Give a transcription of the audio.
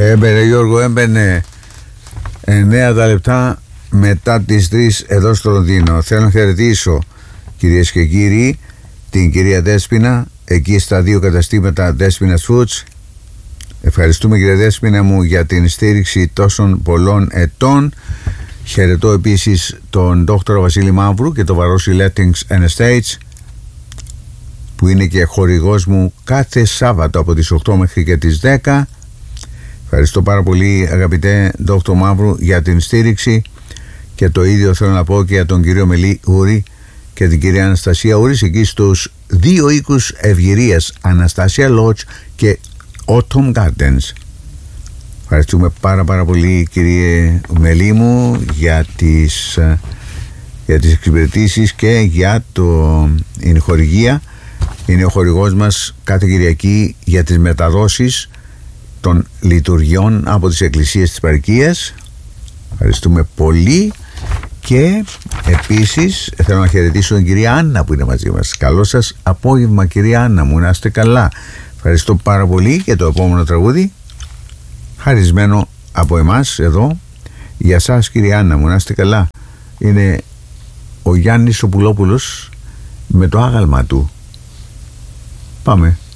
Έμπαινε Γιώργο, έμπαινε 9 τα λεπτά μετά τις 3 εδώ στο Λονδίνο. Θέλω να χαιρετήσω, κυρίες και κύριοι, την κυρία Δέσποινα εκεί στα 2 καταστήματα Δέσποινας Foods. Ευχαριστούμε, κυρία Δέσποινα μου, για την στήριξη τόσων πολλών ετών. Χαιρετώ επίσης τον Δόκτωρο Βασίλη Μαύρου και το Βαρόσι Lettings and Estates, που είναι και χορηγός μου κάθε Σάββατο από τις 8 μέχρι και τις 10. Ευχαριστώ πάρα πολύ, αγαπητέ Δόκτω Μαύρου, για την στήριξη, και το ίδιο θέλω να πω και για τον κύριο Μελή Ούρη και την κυρία Αναστασία Ούρης εκεί στους 2 οίκους ευγυρίας, Αναστασία Lodge και Autumn Gardens. Ευχαριστούμε πάρα πολύ, κύριε Μελή μου, για τις εξυπηρετήσεις και για την χορηγία. Είναι ο χορηγός μας κάθε Κυριακή για τις μεταδόσεις των λειτουργιών από τις εκκλησίες της Παροικίας. Ευχαριστούμε πολύ. Και επίσης θέλω να χαιρετήσω την κυρία Άννα που είναι μαζί μας. Καλό σας απόγευμα, κυρία Άννα μου, να είστε καλά. Ευχαριστώ πάρα πολύ. Για το επόμενο τραγούδι, χαρισμένο από εμάς εδώ για σας, κυρία Άννα μου, να είστε καλά. Είναι ο Γιάννης ο Πουλόπουλος με το άγαλμα του. Πάμε.